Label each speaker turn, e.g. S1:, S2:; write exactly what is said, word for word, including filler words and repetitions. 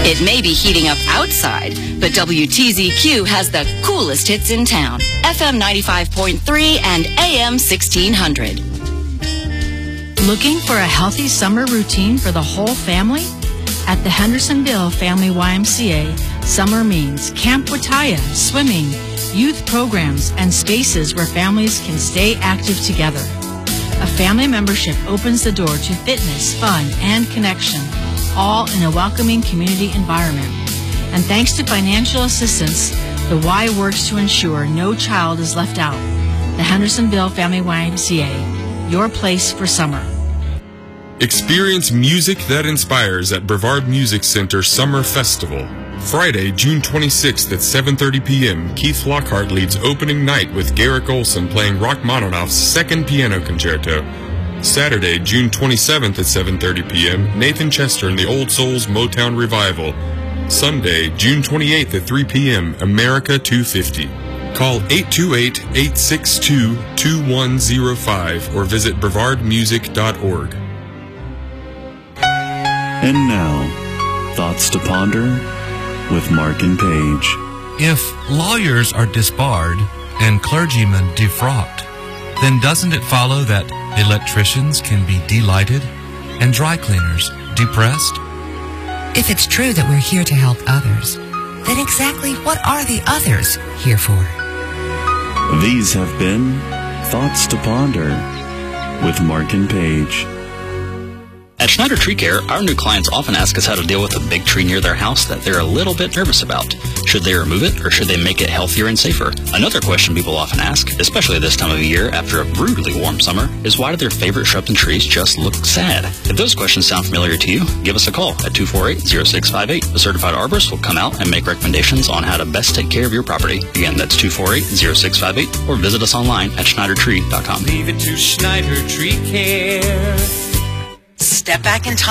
S1: It may be heating up outside, but W T Z Q has the coolest hits in town. F M ninety-five point three and A M sixteen hundred.
S2: Looking for a healthy summer routine for the whole family? At the Hendersonville Family Y M C A, summer means Camp Wataya, swimming, youth programs, and spaces where families can stay active together. A family membership opens the door to fitness, fun, and connection, all in a welcoming community environment. And thanks to financial assistance, the Y works to ensure no child is left out. The Hendersonville Family Y M C A, your place for summer.
S3: Experience music that inspires at Brevard Music Center Summer Festival. Friday, June twenty-sixth at seven thirty p.m., Keith Lockhart leads opening night with Garrick Olson playing Rachmaninoff's Second Piano Concerto. Saturday, June twenty-seventh at seven thirty p.m., Nathan Chester and the Old Souls Motown Revival. Sunday, June twenty-eighth at three p.m., America two fifty. Call eight two eight, eight six two, two one zero five or visit brevard music dot org.
S4: And now, Thoughts to Ponder with Mark and Paige.
S5: If lawyers are disbarred and clergymen defrocked, then doesn't it follow that electricians can be delighted and dry cleaners depressed?
S6: If it's true that we're here to help others, then exactly what are the others here for?
S4: These have been Thoughts to Ponder with Mark and Paige.
S7: At Schneider Tree Care, our new clients often ask us how to deal with a big tree near their house that they're a little bit nervous about. Should they remove it, or should they make it healthier and safer? Another question people often ask, especially this time of year after a brutally warm summer, is why do their favorite shrubs and trees just look sad? If those questions sound familiar to you, give us a call at two four eight, zero six five eight. A certified arborist will come out and make recommendations on how to best take care of your property. Again, that's two four eight, zero six five eight, or visit us online at schneider tree dot com.
S8: Leave it to Schneider Tree Care.
S1: Step back in time.